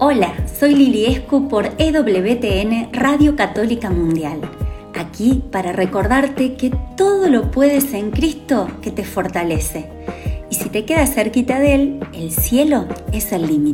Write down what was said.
Hola, soy Lili Escu por EWTN Radio Católica Mundial. Aquí para recordarte que todo lo puedes en Cristo que te fortalece. Y si te quedas cerquita de Él, el cielo es el límite.